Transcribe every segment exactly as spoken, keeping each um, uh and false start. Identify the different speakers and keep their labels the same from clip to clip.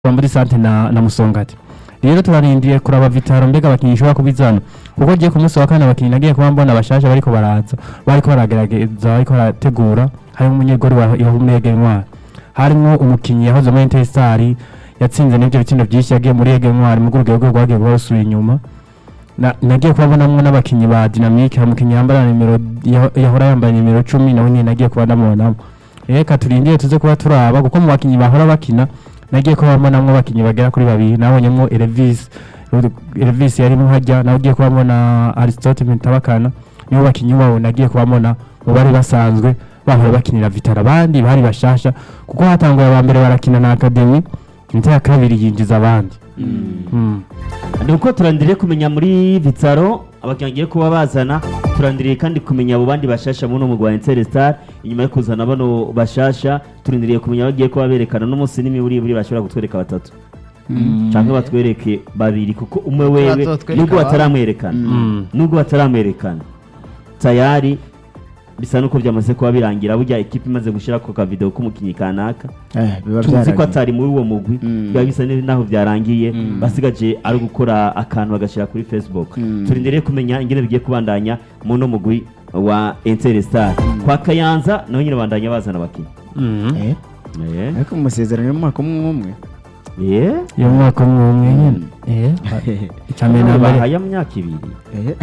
Speaker 1: muri Sante na, na Musongati. Rero turarindiye kuraba Vitaro mbega abakinyi shobora kubizana kuko giye ku munsi wa kane abakinyi nagiye kuba mbona bashasha bariko baraza bariko baragerageza bariko barategura harimo umunyegori wa Yahumege Ntwari harimo umukinyi yahoze muri Interstar yatsinze n'ibyo bitsindo byinshi yagiye muri Ege Ntwari mu rwego rwo rwagiye basubiye inyuma na nagiye kuba mbonamwe n'abakinyi ba Dynamique umukinyi yambara nimero yahora yambaye nimero cumi naho nyine nagiye kuba ndamubonamo reka turindiye tuze kuba turaba kuko mu bakinyi bahora bakina nagiye kuba mbonamwe abakinyi bagera kuri babiri nabonyemo Elvis Elvis yarimo hajya nagiye kuba mbona Aristote Mintabakana nibo bakinyi babo nagiye kuba mbona mu bari basanzwe bahora bakinira Vitara abandi bari bashasha kuko hatanguye aba mbere barakina na Academy imita ya kabiri yinjiza abandi
Speaker 2: mm. Ni uko turandiriye kumenya muri Vitaro abakinyi kuba bazana turandiriye kandi kumenya abo bandi bashasha muno mu Rwanda Interstar inyuma yo kuzana bano bashasha turindiriye kumenya bagiye kuba berekana n'umunsi n'imiburi buri bashobora gutwereka batatu mm. Canke batwereke babiri kuko umwe wewe nubwo bataramwerekana mm. Nubwo bataramwerekana tayari bisa nuko byamaze kuba birangira burya equipe imaze gushira ko ka video k'umukinyi kanaka
Speaker 3: eh biba
Speaker 2: tuzi ko atari muri uwo mugwi biba bisa naho byarangiye basigaje ari gukora akantu bagashira kuri Facebook turindireye kumenya ingene bigiye kubandanya mu no mugwi wa Interstar kwa Kayanza naho nyine bandanya bazana bakinyi
Speaker 3: eh eh ariko umusezerano mu mwaka umwe
Speaker 2: eh
Speaker 1: yo mwaka umwe nyine eh
Speaker 2: cyamena bahaya mu myaka ibiri
Speaker 3: eh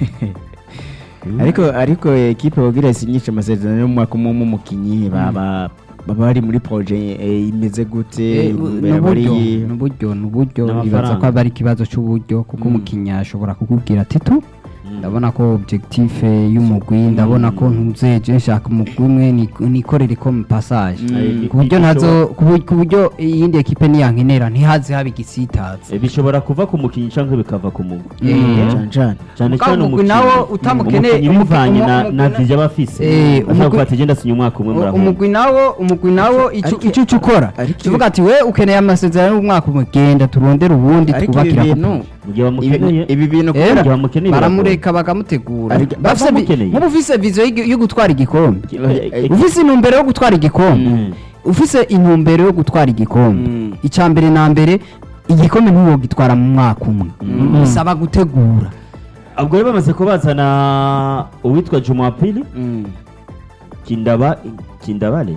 Speaker 3: ariko ariko equipe wogira sinyisha amasezerano yo mwaka umwe mu mukinyi baba baba bari muri projet imeze gute
Speaker 4: bari n'uburyo n'uburyo bibaza ko bari kibazo cy'uburyo kuko umukinyi ashobora kukubwira ati tu ndabona ko objectif y'umugwi ndabona ko ntuzeje nshaka umugwi umwe nikorere ko passage kuburyo nazo kuburyo iyindi equipe ni yankenera ntihaze habi gisitaze
Speaker 2: bishobora kuva ku mukinyi canke bikava ku mugwi
Speaker 3: cyane
Speaker 2: cyane cyane
Speaker 4: umugwi nawo utamukeneye
Speaker 2: umuvanye na na vije abafise umugwi atagenda sinya umwaka umwe muri
Speaker 4: umugwi nawo umugwi nawo icyo cyukora kivuga ati we ukeneye amasezerano y'umwaka umwe genda turondera ubundi twubakira
Speaker 2: mugihe bamukeneye
Speaker 3: ibi bintu
Speaker 2: kugira bamukeneye
Speaker 4: baramureka bakamutegura mubu ufise vizo yo gutwara igikombe ufise intumbero yo gutwara igikombe ufise intumbero yo gutwara igikombe icambere na mbere igikombe ntuwo gitwara mu mwaka umwe bisaba gutegura
Speaker 2: ubwo rero bamaze kubazana uwitwa Jumapili kindaba kindabale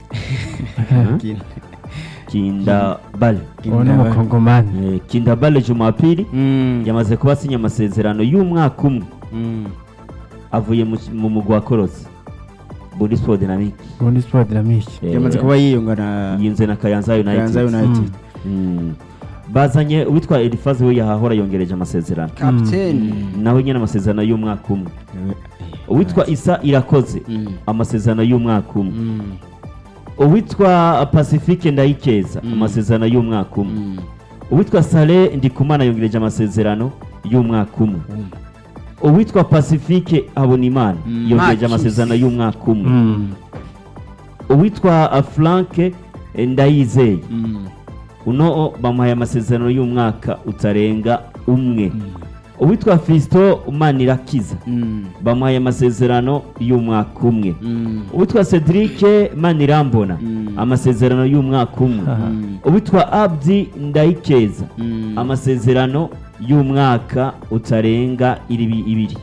Speaker 2: Kindabale
Speaker 1: Ono mukongomani
Speaker 2: Kindabale Jumapili yamaze kubasinya amasezerano y'umwaka umwe avuye mu mugwa Korosi Bundi Sport Dynamique
Speaker 1: Bundi Sport Dynamique
Speaker 3: yamaze kuba yiyungana
Speaker 2: yinze na Kayanza United
Speaker 3: Kayanza United
Speaker 2: bazanye uwitwa Elifaze we yahahora yongereje amasezerano
Speaker 4: captain
Speaker 2: nawe nyine amasezerano y'umwaka umwe uwitwa Isa Irakoze amasezerano y'umwaka umwe uwitwa Pacifique Ndayikeza amasezerano y'umwaka umwe uwitwa Sale Ndikumana yongereje amasezerano y'umwaka umwe uwitwa Pacifique Habonimana yongereje amasezerano y'umwaka umwe uwitwa Frank Ndayizeye uno bamuhaye amasezerano y'umwaka utarenga umwe uwitwa Fisto Manirakiza bamuhaye amasezerano y'umwaka umwe uwitwa Cedric Manirambona amasezerano y'umwaka umwe uwitwa Abdi Ndayikeza amasezerano y'umwaka utarenga ibiri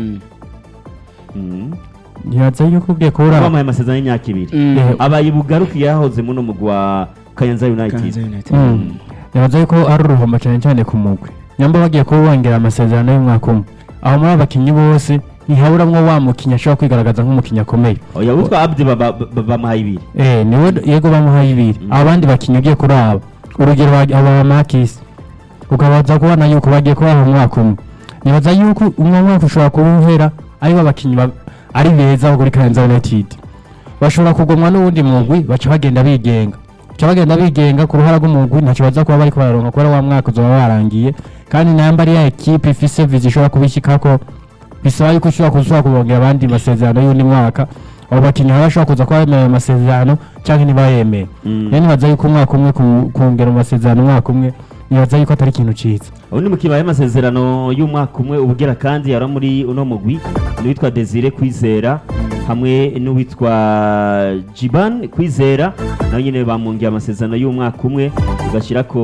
Speaker 1: yaza yuko ubwiye kubura
Speaker 2: bamuhaye amasezerano y'imyaka ibiri abaye bugarukiye yahoze muno mugwa Kayanza United
Speaker 1: yaza yuko ari uruhombo cyane cyane ku mugwi nyamba bagiye kubongera amasezerano y'umwaka umwe aho muri abakinyi bose ntihaburamwo wa mukinyi ashobora kwigaragaza nk'umukinyi akomeye
Speaker 2: oya witwa Abdi bamuhaye ibiri
Speaker 1: eh niwe yego bamuhaye ibiri abandi bakinyi ugiye kuraba urugero aba Marquis ukabaza kubona yuko bagiye kubaha umwaka umwe nibaza yuko umwe mwaka ushobora kuruhera ari abakinyi ari beza kuri Kayanza United bashobora kugomwa n'ubundi mugwi baca bagenda bigenga cyabagenda bigenga ku ruhara rw'umugwi ntacyo baza kuba bari kubaronka kubera wa mwaka uzoba warangiye kandi namba ari ya equipe ifise vision ishobora kubishikako bisaba yuko ushobora kuzwa kubongera abandi masezerano y'undi mwaka abo bakinyi bashobora kuza kuba bemeye amasezerano cyangwa ntibayemeye yani baza yuko umwaka umwe kongera amasezerano umwaka umwe nibaza yuko atari ikintu ciza
Speaker 2: ubundi mukibaye amasezerano y'umwaka umwe ubugera kandi yara muri uno mugwi witwa Desire Kwizera hamwe n'uwitwa Jiban Kwizera nawe nyine bamwongeye amasezerano y'umwaka umwe ugashyira ko